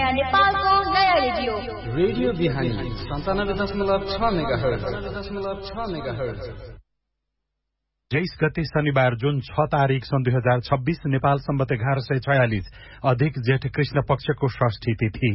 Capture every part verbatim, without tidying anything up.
नयाँ नेपालको नयाँ रेडियो रेडियो बिहानी सन्तानब्बे दशमलव छ मेगाहर्ज। तेइस गते शनिबार जुन छ तारिक सन् दुई हजार छब्बीस नेपाल सम्बत एघार सय छयालिस अधिक जेठ कृष्ण पक्षको षष्ठी तिथि।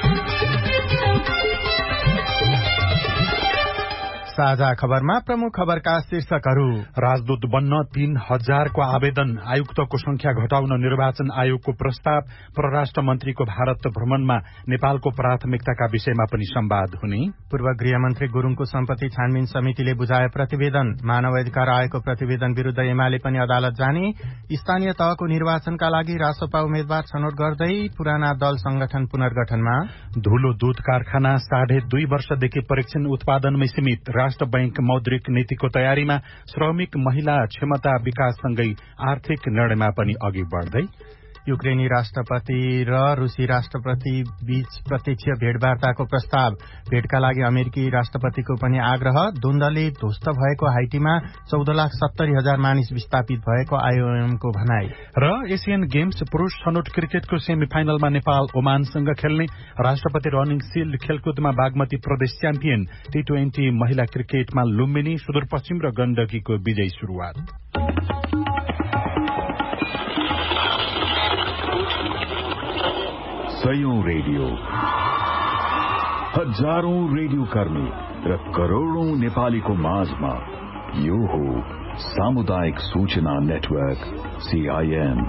साझा खबरमा प्रमुख खबरका शीर्षकहरू। राजदूत बन्न तीन हजारको आवेदन, आयुक्तको संख्या घटाउन निर्वाचन आयोगको प्रस्ताव, परराष्ट्र मन्त्रीको भारत भ्रमणमा नेपालको प्राथमिकताका विषयमा पनि संवाद हुने। पूर्व गृहमन्त्री गुरूङको सम्पत्ति छानबिन समितिले बुझाए प्रतिवेदन, मानव अधिकार आयोगको प्रतिवेदन विरूद्ध एमाले पनि अदालत जाने। स्थानीय तहको निर्वाचनका लागि रासोपा उम्मेद्वार छनौट गर्दै पुराना दल संगठन पुनर्गठनमा। धुलो दूध कारखाना साढे दुई वर्षदेखि परीक्षण उत्पादनमै सीमित, राष्ट्र बैंक मौद्रिक नीतिको तयारीमा, श्रमिक महिला क्षमता विकाससँगै आर्थिक निर्णयमा पनि अघि बढ्दै। युक्रेनी राष्ट्रपति र रूसी राष्ट्रपति बीच प्रत्यक्ष भेटवार्ताको प्रस्ताव, भेटका लागि अमेरिकी राष्ट्रपतिको पनि आग्रह। द्वन्द्वले ध्वस्त भएको हाइटीमा चौध लाख सत्तरी हजार मानिस विस्थापित भएको आईओएमको भनाई। र एसियन गेम्स पुरूष छनौट क्रिकेटको सेमी फाइनलमा नेपाल ओमानसँग खेल्ने। राष्ट्रपति रनिङ सिल्ड खेलकुदमा बागमती प्रदेश च्याम्पियन। टी ट्वेन्टी महिला क्रिकेटमा लुम्बिनी, सुदूरपश्चिम र गण्डकीको विजयी शुरूआत। सयौं रेडियो, हजारौं रेडियो कर्मी र करोड़ौं नेपालीको माझमा यो हो सामुदायिक सूचना नेटवर्क सीआईएन।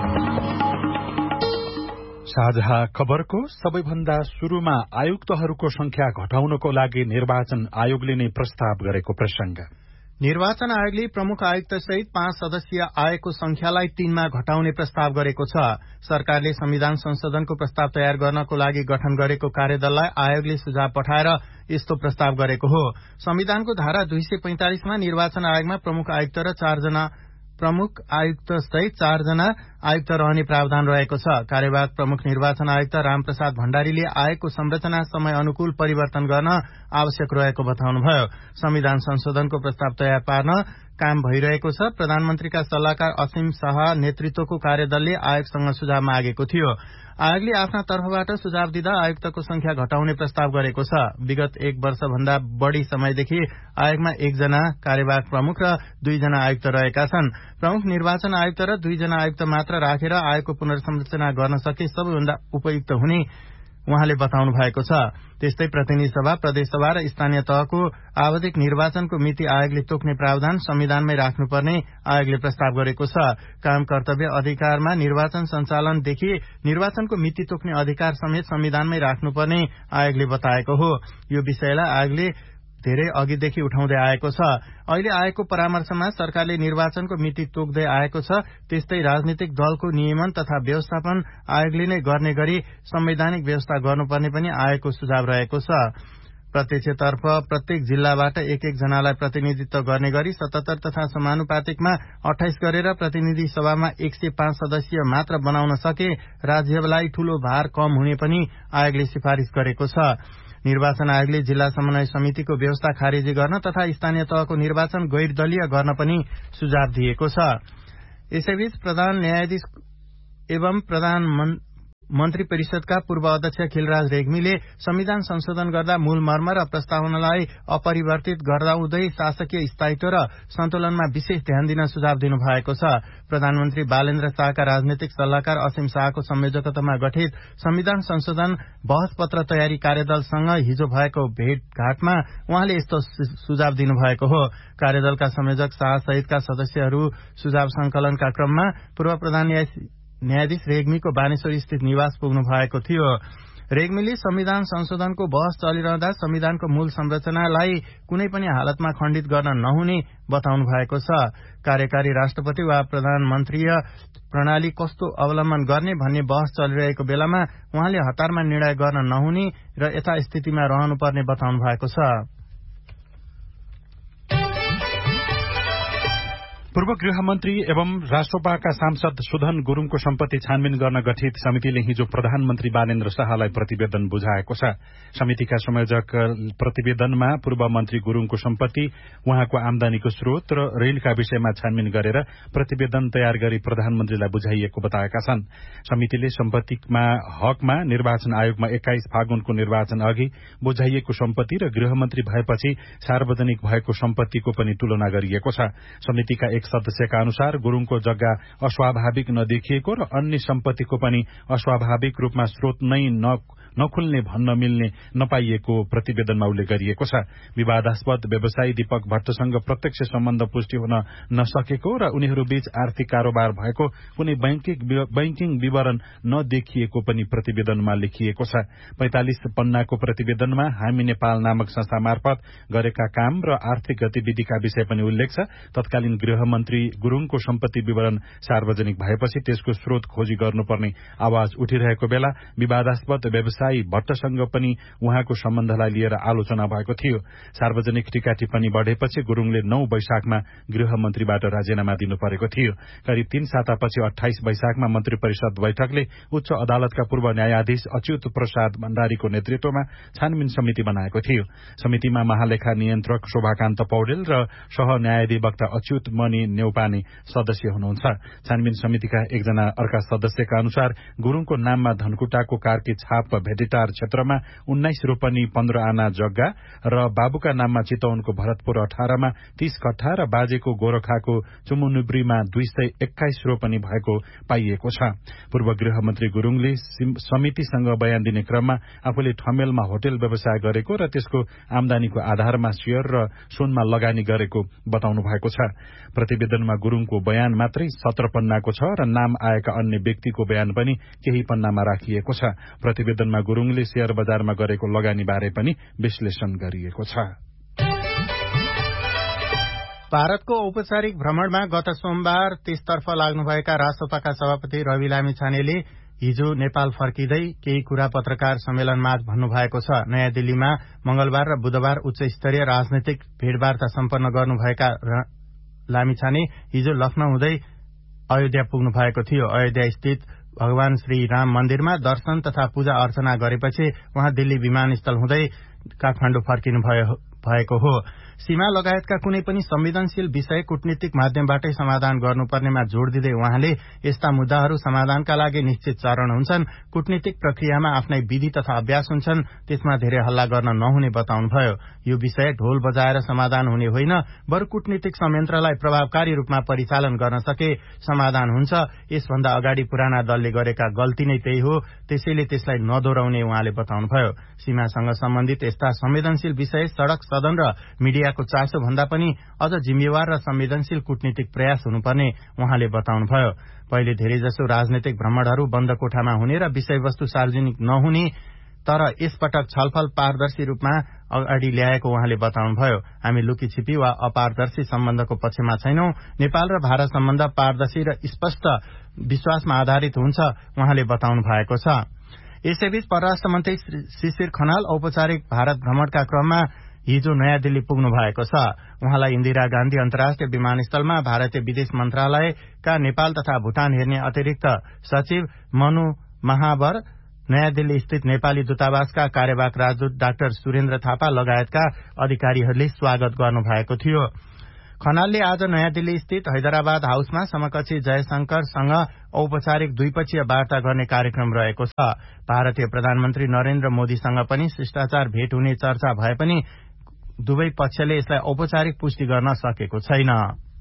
साझा खबरको सबैभन्दा शुरूमा आयुक्तहरूको संख्या घटाउनको लागि निर्वाचन आयोगले नै प्रस्ताव गरेको प्रसंग। निर्वाचन आयोगले प्रमुख आयुक्त सहित पाँच सदस्यीय आयोगको संख्यालाई तीनमा घटाउने प्रस्ताव गरेको छ। सरकारले संविधान संशोधनको प्रस्ताव तयार गर्नको लागि गठन गरेको कार्यदललाई आयोगले सुझाव पठाएर यस्तो प्रस्ताव गरेको हो। संविधानको धारा दुई सय पैंतालिसमा निर्वाचन आयोगमा प्रमुख आयुक्त र चारजना प्रमुख आयुक्त सहित चारजना आयुक्त रहने प्रावधान रहेको छ। कार्यवाहक प्रमुख निर्वाचन आयुक्त रामप्रसाद भण्डारीले आयोगको संरचना समय अनुकूल परिवर्तन गर्न आवश्यक रहेको बताउनुभयो। संविधान संशोधनको प्रस्ताव तयार पार्न काम भइरहेको छ। प्रधानमन्त्रीका सल्लाहकार असीम शाह नेतृत्वको कार्यदलले आयोगसँग सुझाव मागेको थियो। आयोगले आफ्ना तर्फबाट सुझाव दिँदा आयुक्तको संख्या घटाउने प्रस्ताव गरेको छ। विगत एक वर्षभन्दा बढ़ी समयदेखि आयोगमा एकजना कार्यवाहक प्रमुख र दुईजना आयुक्त रहेका छन्। प्रमुख निर्वाचन आयुक्त र दुईजना आयुक्त मात्र राखेर आयोगको पुनर्संरचना गर्न सके सबैभन्दा उपयुक्त हुने उहाँले बताउनु भएको छ। त्यस्तै प्रतिनिधि सभा, प्रदेश सभा र स्थानीय तहको आवधिक निर्वाचनको मिति आयोगले तोक्ने प्रावधान संविधानमै राख्नुपर्ने आयोगले प्रस्ताव गरेको छ। काम कर्तव्य अधिकारमा निर्वाचन सञ्चालनदेखि निर्वाचनको मिति तोक्ने अधिकार समेत संविधानमै राख्नुपर्ने आयोगले बताएको हो। यो विषयलाई आयोगले धेरै अघिदेखि उठाउँदै आएको छ। अहिले आएको परामर्शमा सरकारले निर्वाचनको मिति तोक्दै आएको छ। त्यस्तै राजनीतिक दलको नियमन तथा व्यवस्थापन आयोगले नै गर्ने गरी संवैधानिक व्यवस्था गर्नुपर्ने पनि आयोगको सुझाव रहेको छ। प्रत्यक्षतर्फ प्रत्येक जिल्लाबाट एक एक जनालाई प्रतिनिधित्व गर्ने गरी सतहत्तर तथा समानुपातिकमा अठाइस गरेर प्रतिनिधि सभामा एक सय पाँच सदस्य मात्र बनाउन सके राज्यलाई ठूलो भार कम हुने पनि आयोगले सिफारिश गरेको छ। निर्वाचन आयोगले जिल्ला समन्वय समितिको व्यवस्था खारेजी गर्न तथा स्थानीय तहको निर्वाचन गैर दलीय गर्न पनि सुझाव दिएको छ। यसैबीच प्रधान न्यायाधीश एवं प्रधान मन्त्री परिषदका पूर्व अध्यक्ष खिलराज रेग्मीले संविधान संशोधन गर्दा मूल मर्म र प्रस्तावनालाई अपरिवर्तित गर्दाहुँदै शासकीय स्थायित्व र सन्तुलनमा विशेष ध्यान दिन सुझाव दिनुभएको छ। प्रधानमन्त्री बालेन्द्र शाहका राजनैतिक सल्लाहकार असीम शाहको संयोजकत्वमा गठित संविधान संशोधन बहस पत्र तयारी कार्यदलसँग हिजो भएको भेटघाटमा उहाँले यस्तो सुझाव दिनुभएको हो। कार्यदलका संयोजक शाह सहितका सदस्यहरू सुझाव संकलनका क्रममा पूर्व प्रधान न्यायाधीश रेग्मीको बानेश्वर स्थित निवास पुग्नु भएको थियो। रेग्मीले संविधान संशोधनको बहस चलिरहँदा संविधानको मूल संरचनालाई कुनै पनि हालतमा खण्डित गर्न नहुने बताउनु भएको छ। कार्यकारी राष्ट्रपति वा प्रधानमन्त्रीय प्रणाली कस्तो अवलम्बन गर्ने भन्ने बहस चलिरहेको बेलामा उहाँले हतारमा निर्णय गर्न नहुने र यथास्थितिमा रहनुपर्ने बताउनु भएको छ। पूर्व गृहमन्त्री एवं राष्ट्रपाका सांसद सुधन गुरूङको सम्पत्ति छानबिन गर्न गठित समितिले हिजो प्रधानमन्त्री बालेन्द्र शाहलाई प्रतिवेदन बुझाएको छ। समितिका संयोजक प्रतिवेदनमा पूर्व मन्त्री गुरूङको सम्पत्ति, उहाँको आमदानीको स्रोत र रेलका विषयमा छानबिन गरेर प्रतिवेदन तयार गरी प्रधानमन्त्रीलाई बुझाइएको बताएका छन्। समितिले सम्पत्तिमा हकमा निर्वाचन आयोगमा एक्काइस फागुनको निर्वाचन अघि बुझाइएको सम्पत्ति र गृहमन्त्री भएपछि सार्वजनिक भएको सम्पत्तिको पनि तुलना गरिएको छ। समितिका एक सदस्यका अनुसार गुरूङको जग्गा अस्वाभाविक नदेखिएको र अन्य सम्पत्तिको पनि अस्वाभाविक रूपमा स्रोत नै नखुल्ने भन्न मिल्ने नपाइएको प्रतिवेदनमा उल्लेख गरिएको छ। विवादास्पद व्यवसायी दीपक भट्टसँग प्रत्यक्ष सम्बन्ध पुष्टि हुन नसकेको र उनीहरूबीच आर्थिक कारोबार भएको कुनै बैंकिङ विवरण नदेखिएको पनि प्रतिवेदनमा लेखिएको छ। पैंतालिस पन्नाको प्रतिवेदनमा हामी नेपाल नामक संस्था मार्फत गरेका काम र आर्थिक गतिविधिका विषय पनि उल्लेख छ। तत्कालीन गृहमन्त्री गुरूङको सम्पत्ति विवरण सार्वजनिक भएपछि त्यसको स्रोत खोजी गर्नुपर्ने आवाज उठिरहेको बेला विवादास्पद व्यवसायी भट्टसँग पनि उहाँको सम्बन्धलाई लिएर आलोचना भएको थियो। सार्वजनिक टीका टिप्पणी बढ़ेपछि गुरूङले नौ वैशाखमा गृहमन्त्रीबाट राजीनामा दिनु परेको थियो। करिब तीन सातापछि अठाइस वैशाखमा मन्त्री परिषद बैठकले उच्च अदालतका पूर्व न्यायाधीश अच्युत प्रसाद भण्डारीको नेतृत्वमा छानबिन समिति बनाएको थियो। समितिमा महालेखा नियन्त्रक शोभाकान्त पौडेल र सह न्यायाधिवक्ता अच्युत मणि नेउपाने सदस्य हुनुहुन्छ। छानबिन समितिका एकजना अर्का सदस्यका अनुसार गुरूङको नाममा धनकुटाको कार्की छाप भेटेटार क्षेत्रमा उन्नाइस रोपनी पन्ध्र आना जग्गा र बाबुका नाममा चितवनको भरतपुर अठारमा तीस कट्ठा र बाजेको गोरखाको चुमुनुब्रीमा दुई सय एक्काइस रोपनी भएको पाइएको छ। पूर्व गृहमन्त्री गुरूङले समितिसँग बयान दिने क्रममा आफूले ठमेलमा होटल व्यवसाय गरेको र त्यसको आमदानीको आधारमा शेयर र सुनमा लगानी गरेको बताउनु भएको छ। प्रतिवेदनमा गुरूङको बयान मात्रै सत्र पन्नाको छ र नाम आएका अन्य व्यक्तिको बयान पनि केही पन्नामा राखिएको छ। प्रतिवेदनमा गुरूङले शेयर बजारमा गरेको लगानी बारे पनि विश्लेषण गरिएको छ। भारतको औपचारिक भ्रमणमा गत सोमबार त्यसतर्फ लाग्नुभएका राष्ट्रपाका सभापति रवि लामिछानेले हिजो नेपाल फर्किँदै केही कुरा पत्रकार सम्मेलनमाझ भन्नुभएको छ। नयाँ दिल्लीमा मंगलबार र बुधबार उच्च स्तरीय राजनैतिक भेटवार्ता सम्पन्न गर्नुभएका लामिछाने हिजो लखनऊ हुँदै अयोध्या पुग्नु भएको थियो। अयोध्या स्थित भगवान श्री राम मन्दिरमा दर्शन तथा पूजा अर्चना गरेपछि उहाँ दिल्ली विमानस्थल हुँदै काठमाडौँ फर्किनु भएको हो। सीमा लगायतका कुनै पनि संवेदनशील विषय कूटनीतिक माध्यमबाटै समाधान गर्नुपर्नेमा जोड़ दिँदै उहाँले यस्ता मुद्दाहरू समाधानका लागि निश्चित चरण हुन्छन्, कूटनीतिक प्रक्रियामा आफ्नै विधि तथा अभ्यास हुन्छन्, त्यसमा धेरै हल्ला गर्न नहुने बताउनुभयो। यो विषय ढोल बजाएर समाधान हुने होइन, बरु कूटनीतिक संयन्त्रलाई प्रभावकारी रूपमा परिचालन गर्न सके समाधान हुन्छ। यसभन्दा अगाडि पुराना दलले गरेका गल्ती नै त्यही हो, त्यसैले त्यसलाई नदोहोर्याउने उहाँले बताउनुभयो। सीमासँग सम्बन्धित यस्ता संवेदनशील विषय सड़क, सदन र मिडियाको चासो भन्दा पनि अझ जिम्मेवार र संवेदनशील कूटनीतिक प्रयास हुनुपर्ने उहाँले बताउनुभयो। पहिले धेरैजसो राजनैतिक भ्रमणहरू बन्द कोठामा हुने र विषयवस्तु सार्वजनिक नहुने, तर यसपटक छलफल पारदर्शी रूपमा अगाडि ल्याएको उहाँले बताउनुभयो। हामी लुकीछिपी वा अपारदर्शी सम्बन्धको पक्षमा छैनौं। नेपाल र भारत सम्बन्ध पारदर्शी र स्पष्ट विश्वासमा आधारित हुन्छ उहाँले बताउनु भएको छ। यसैबीच परराष्ट्र मन्त्री शिशिर खनाल औपचारिक भारत भ्रमणका क्रममा हिजो नयाँ दिल्ली पुग्नु भएको छ। उहाँलाई इन्दिरा गान्धी अन्तर्राष्ट्रिय विमानस्थलमा भारतीय विदेश मन्त्रालयका नेपाल तथा भूटान हेर्ने अतिरिक्त सचिव मनु महावर, नयाँ दिल्ली स्थित नेपाली दूतावासका कार्यवाहक राजदूत डाक्टर सुरेन्द्र थापा लगायतका अधिकारीहरूले स्वागत गर्नु भएको थियो। खनालले आज नयाँ दिल्ली स्थित हैदराबाद हाउसमा समकक्षी जयशंकरसँग औपचारिक द्विपक्षीय वार्ता गर्ने कार्यक्रम रहेको छ। भारतीय प्रधानमन्त्री नरेन्द्र मोदीसँग पनि शिष्टाचार भेट हुने चर्चा भए पनि दुवै पक्षले यसलाई औपचारिक पुष्टि गर्न सकेको छैन।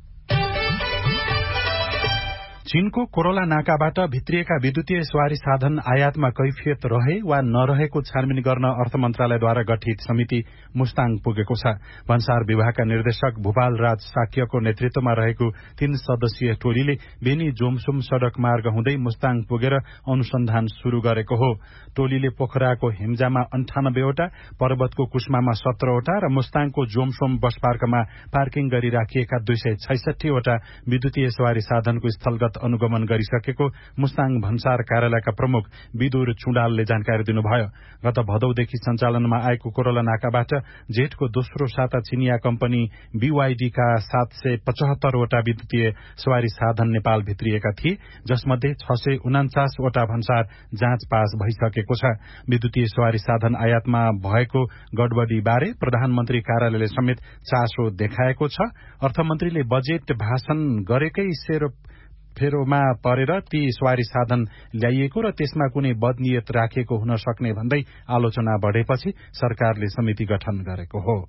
चीनको कोरोला नाकाबाट भित्रिएका विद्युतीय सवारी साधन आयातमा कैफियत रहे वा नरहेको छानबिन गर्न अर्थ मन्त्रालयद्वारा गठित समिति मुस्ताङ पुगेको छ। भन्सार विभागका निर्देशक भूपाल राज साक्यको नेतृत्वमा रहेको तीन सदस्यीय टोलीले बेनी जोमसुम सड़क मार्ग हुँदै मुस्ताङ पुगेर अनुसन्धान शुरू गरेको हो। टोलीले पोखराको हेम्जामा अन्ठानब्बेवटा, पर्वतको कुस्मामा सत्रवटा र मुस्ताङको जोमसोम बस पार्कमा पार्किङ गरी राखिएका दुई सय छैसठीवटा विद्युतीय सवारी साधनको स्थलगत अनुगमन गरिसकेको मुस्ताङ भन्सार कार्यालयका प्रमुख विदुर चुडालले जानकारी दिनुभयो। गत भदौदेखि सञ्चालनमा आएको कोरोला नाकाबाट जेठको दोस्रो साता चिनिया कम्पनी बीवाईडीका सात सय पचहत्तरवटा विद्युतीय सवारी साधन नेपाल भित्रिएका थिए, जसमध्ये छ सय उनाचासवटा भन्सार जाँच पास भइसकेको छ। विद्युतीय सवारी साधन आयातमा भएको गडबडी बारे प्रधानमन्त्री कार्यालयले समेत चासो देखाएको छ। अर्थमन्त्रीले बजेट भाषण गरेकै सेरो फेरोमा परेर ती सवारी साधन ल्याइएको र त्यसमा कुनै बदनियत राखेको हुन सक्ने भन्दै आलोचना बढेपछि सरकारले समिति गठन गरेको हो।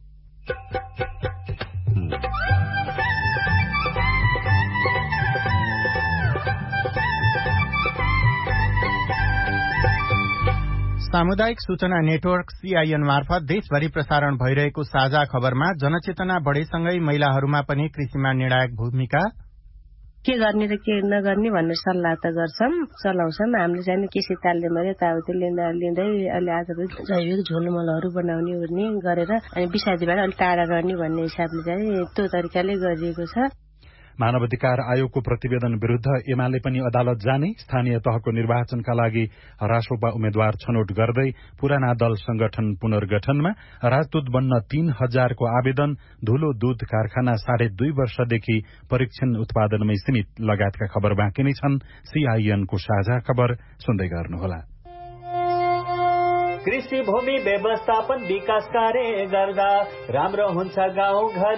सामुदायिक सूचना नेटवर्क सीआईएन मार्फत देशभरि प्रसारण भइरहेको साझा खबरमा जनचेतना बढेसँगै महिलाहरूमा पनि कृषिमा निर्णायक भूमिका के गर्ने र के नगर्ने भन्ने सल्लाह त गर्छौं, चलाउँछौं। हामीले चाहिँ कृषि तालिम यताउति लिँदा लिँदै अहिले आजको जैविक झोलमलहरू बनाउने उर्ने गरेर अनि विषादीबाट अलिक टाढा गर्ने भन्ने हिसाबले चाहिँ त्यो तरिकाले गरिएको छ। मानवाधिकार आयोगको प्रतिवेदन विरूद्ध एमाले पनि अदालत जाने, स्थानीय तहको निर्वाचनका लागि रासोपा उम्मेद्वार छनौट गर्दै पुराना दल संगठन पुनर्गठनमा, राजदूत बन्न तीन हजारको आवेदन, धुलो दूध कारखाना साढे दुई वर्षदेखि परीक्षण उत्पादनमै सीमित लगायतका खबर बाँकी नै छन्। सीआईएनको साझा खबर सुन्दै गर्नुहोला। कृषि भूमि व्यवस्थापन विकास कार्य गर्दा राम्रो हुन्छ गाउँ घर